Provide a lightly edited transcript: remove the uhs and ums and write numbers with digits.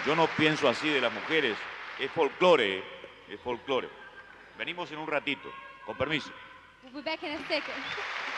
Yo no pienso así de las mujeres. Es folclore, es folclore. Venimos en un ratito. Con permiso. We'll be back in a second.